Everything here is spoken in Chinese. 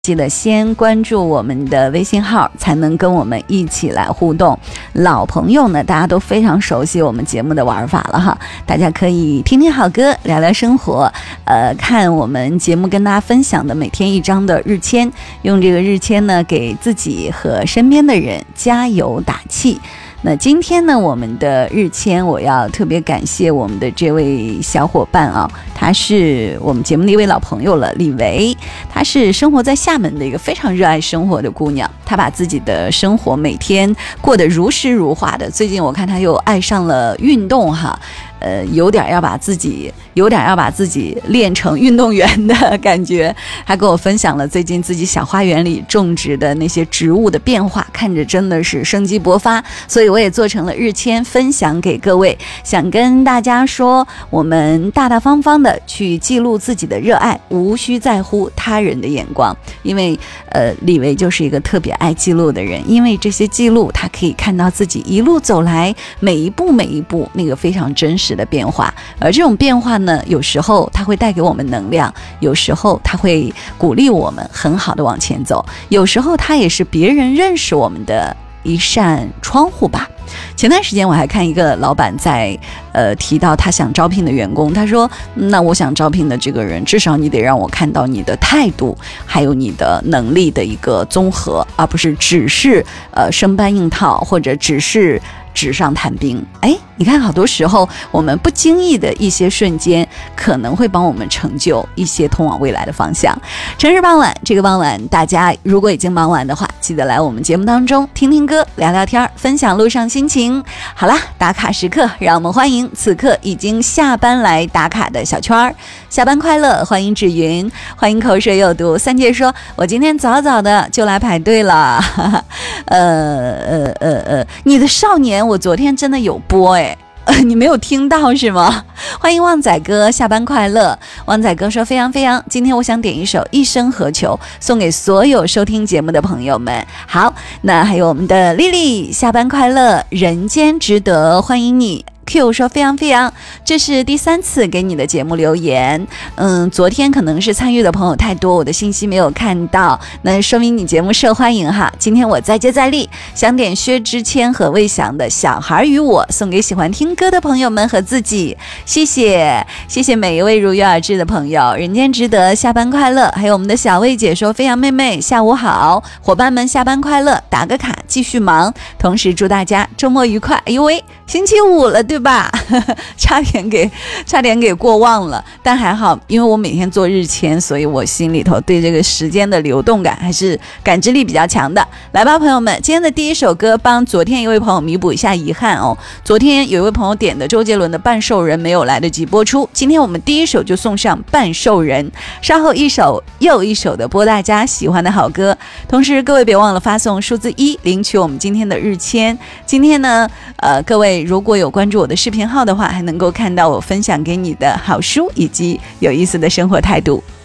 记得先关注我们的微信号，才能跟我们一起来互动。老朋友呢，大家都非常熟悉我们节目的玩法了哈，大家可以听听好歌，聊聊生活，看我们节目跟大家分享的每天一张的日签，用这个日签呢，给自己和身边的人加油打气。那今天呢，我们的日签我要特别感谢我们的这位小伙伴啊，他是我们节目的一位老朋友了，李维。她是生活在厦门的一个非常热爱生活的姑娘，她把自己的生活每天过得如诗如画的。最近我看她又爱上了运动哈，有点要把自己练成运动员的感觉。他跟我分享了最近自己小花园里种植的那些植物的变化，看着真的是生机勃发，所以我也做成了日签分享给各位，想跟大家说，我们大大方方的去记录自己的热爱，无需在乎他人的眼光。因为李维就是一个特别爱记录的人，因为这些记录他可以看到自己一路走来每一步那个非常真实的变化，而这种变化呢，有时候它会带给我们能量，有时候它会鼓励我们很好的往前走，有时候它也是别人认识我们的一扇窗户吧。前段时间我还看一个老板在提到他想招聘的员工，他说那我想招聘的这个人，至少你得让我看到你的态度还有你的能力的一个综合，而不是只是生搬硬套，或者只是纸上谈兵。你看好多时候我们不经意的一些瞬间，可能会帮我们成就一些通往未来的方向。城市傍晚，这个傍晚大家如果已经忙完的话，记得来我们节目当中听听歌，聊聊天，分享路上心情。好啦，打卡时刻，让我们欢迎此刻已经下班来打卡的小圈儿。下班快乐，欢迎芷云，欢迎口水有毒。三姐说我今天早早的就来排队了。你的少年我昨天真的有播你没有听到是吗？欢迎旺仔哥，下班快乐。旺仔哥说飞扬飞扬，今天我想点一首《一生何求》送给所有收听节目的朋友们。好，那还有我们的丽丽，下班快乐，人间值得，欢迎你。Q 说飞扬飞扬，这是第3次给你的节目留言。昨天可能是参与的朋友太多，我的信息没有看到，那说明你节目受欢迎哈。今天我再接再厉，想点薛之谦和魏翔的《小孩与我》，送给喜欢听歌的朋友们和自己。谢谢每一位如约而至的朋友，人间值得，下班快乐。还有我们的小魏姐说飞扬妹妹下午好，伙伴们下班快乐，打个卡继续忙，同时祝大家周末愉快。哎呦喂，星期五了对吧？差点给过忘了，但还好，因为我每天做日签，所以我心里头对这个时间的流动感还是感知力比较强的。来吧朋友们，今天的第一首歌帮昨天一位朋友弥补一下遗憾哦。昨天有一位朋友点的周杰伦的《半兽人》没有来得及播出，今天我们第一首就送上《半兽人》，稍后一首又一首的播大家喜欢的好歌。同时各位别忘了发送数字1领取我们今天的日签。今天呢各位如果有关注我的视频号的话，还能够看到我分享给你的好书以及有意思的生活态度。